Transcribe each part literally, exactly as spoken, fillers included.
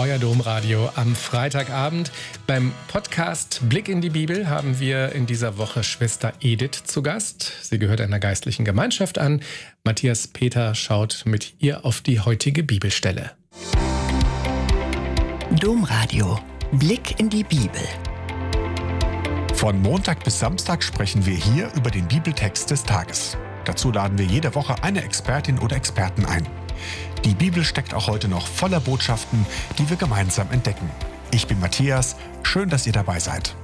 euer Domradio am Freitagabend. Beim Podcast Blick in die Bibel haben wir in dieser Woche Schwester Edith zu Gast. Sie gehört einer geistlichen Gemeinschaft an. Matthias Peter schaut mit ihr auf die heutige Bibelstelle. Domradio. Blick in die Bibel. Von Montag bis Samstag sprechen wir hier über den Bibeltext des Tages. Dazu laden wir jede Woche eine Expertin oder Experten ein. Die Bibel steckt auch heute noch voller Botschaften, die wir gemeinsam entdecken. Ich bin Matthias, schön, dass ihr dabei seid.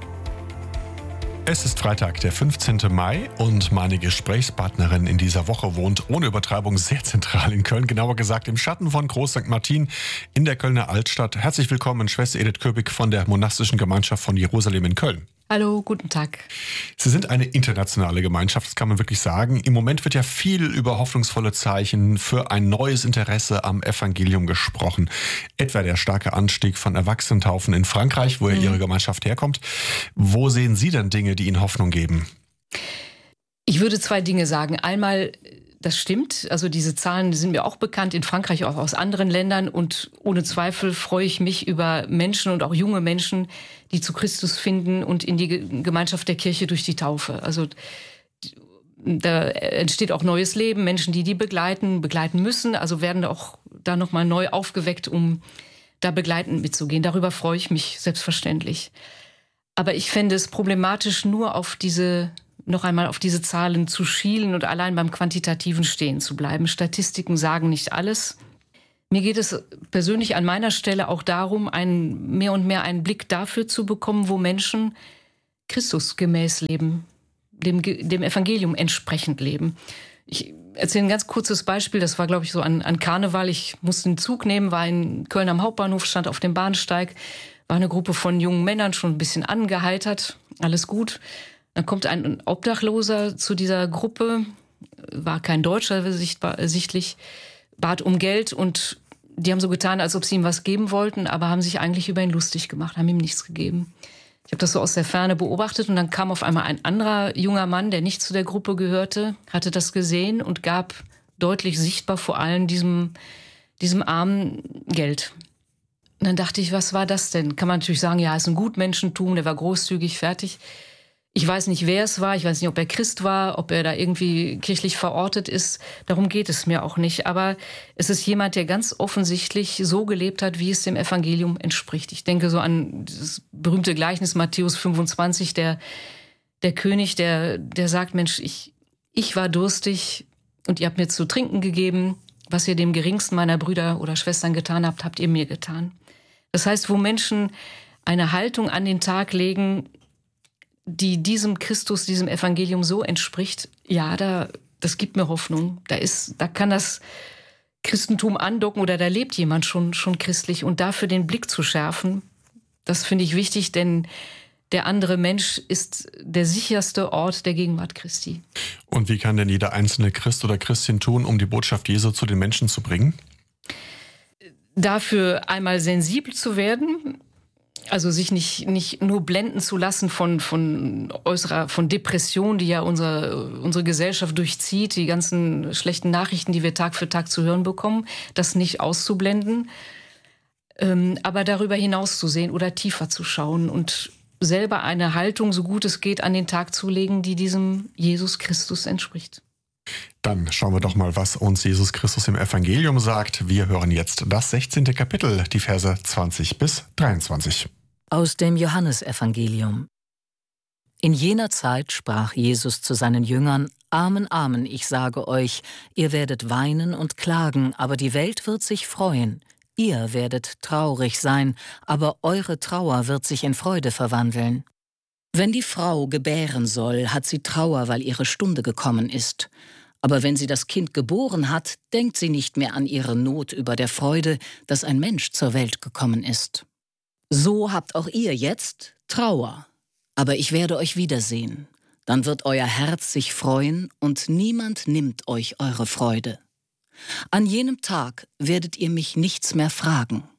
Es ist Freitag, der fünfzehnten Mai und meine Gesprächspartnerin in dieser Woche wohnt ohne Übertreibung sehr zentral in Köln, genauer gesagt im Schatten von Groß Sankt Martin in der Kölner Altstadt. Herzlich willkommen, Schwester Edith Köpik von der Monastischen Gemeinschaft von Jerusalem in Köln. Hallo, guten Tag. Sie sind eine internationale Gemeinschaft, das kann man wirklich sagen. Im Moment wird ja viel über hoffnungsvolle Zeichen für ein neues Interesse am Evangelium gesprochen. Etwa der starke Anstieg von Erwachsenentaufen in Frankreich, wo ja mhm. Ihre Gemeinschaft herkommt. Wo sehen Sie denn Dinge, die Ihnen Hoffnung geben? Ich würde zwei Dinge sagen. Einmal, das stimmt, also diese Zahlen sind mir auch bekannt, in Frankreich, auch aus anderen Ländern. Und ohne Zweifel freue ich mich über Menschen und auch junge Menschen, die zu Christus finden und in die Gemeinschaft der Kirche durch die Taufe. Also da entsteht auch neues Leben, Menschen, die die begleiten, begleiten müssen, also werden auch da nochmal neu aufgeweckt, um da begleitend mitzugehen. Darüber freue ich mich selbstverständlich. Aber ich fände es problematisch, nur auf diese, noch einmal auf diese Zahlen zu schielen und allein beim Quantitativen stehen zu bleiben. Statistiken sagen nicht alles. Mir geht es persönlich an meiner Stelle auch darum, einen, mehr und mehr einen Blick dafür zu bekommen, wo Menschen Christus gemäß leben, dem, dem Evangelium entsprechend leben. Ich erzähle ein ganz kurzes Beispiel, das war, glaube ich, so an, an Karneval. Ich musste einen Zug nehmen, war in Köln am Hauptbahnhof, stand auf dem Bahnsteig, war eine Gruppe von jungen Männern, schon ein bisschen angeheitert, alles gut. Dann kommt ein Obdachloser zu dieser Gruppe, war kein Deutscher sichtbar, sichtlich, bat um Geld und die haben so getan, als ob sie ihm was geben wollten, aber haben sich eigentlich über ihn lustig gemacht, haben ihm nichts gegeben. Ich habe das so aus der Ferne beobachtet und dann kam auf einmal ein anderer junger Mann, der nicht zu der Gruppe gehörte, hatte das gesehen und gab deutlich sichtbar vor allem diesem, diesem Armen Geld. Und dann dachte ich, was war das denn? Kann man natürlich sagen, ja, ist ein Gutmenschentum, der war großzügig, fertig. Ich weiß nicht, wer es war, ich weiß nicht, ob er Christ war, ob er da irgendwie kirchlich verortet ist. Darum geht es mir auch nicht. Aber es ist jemand, der ganz offensichtlich so gelebt hat, wie es dem Evangelium entspricht. Ich denke so an das berühmte Gleichnis Matthäus fünfundzwanzig, der, der König, der, der sagt, Mensch, ich, ich war durstig und ihr habt mir zu trinken gegeben. Was ihr dem geringsten meiner Brüder oder Schwestern getan habt, habt ihr mir getan. Das heißt, wo Menschen eine Haltung an den Tag legen, die diesem Christus, diesem Evangelium so entspricht, ja, da, das gibt mir Hoffnung. Da ist, da kann das Christentum andocken oder da lebt jemand schon, schon christlich. Und dafür den Blick zu schärfen, das finde ich wichtig, denn der andere Mensch ist der sicherste Ort der Gegenwart Christi. Und wie kann denn jeder einzelne Christ oder Christin tun, um die Botschaft Jesu zu den Menschen zu bringen? Dafür einmal sensibel zu werden, also sich nicht, nicht nur blenden zu lassen von, von äußerer, von Depression, die ja unsere, unsere Gesellschaft durchzieht, die ganzen schlechten Nachrichten, die wir Tag für Tag zu hören bekommen, das nicht auszublenden, ähm, aber darüber hinaus zu sehen oder tiefer zu schauen und selber eine Haltung, so gut es geht, an den Tag zu legen, die diesem Jesus Christus entspricht. Dann schauen wir doch mal, was uns Jesus Christus im Evangelium sagt. Wir hören jetzt das sechzehnte Kapitel, die Verse zwanzig bis dreiundzwanzig. Aus dem Johannesevangelium. In jener Zeit sprach Jesus zu seinen Jüngern: Amen, Amen, ich sage euch, ihr werdet weinen und klagen, aber die Welt wird sich freuen. Ihr werdet traurig sein, aber eure Trauer wird sich in Freude verwandeln. Wenn die Frau gebären soll, hat sie Trauer, weil ihre Stunde gekommen ist. Aber wenn sie das Kind geboren hat, denkt sie nicht mehr an ihre Not über der Freude, dass ein Mensch zur Welt gekommen ist. So habt auch ihr jetzt Trauer, aber ich werde euch wiedersehen. Dann wird euer Herz sich freuen und niemand nimmt euch eure Freude. An jenem Tag werdet ihr mich nichts mehr fragen.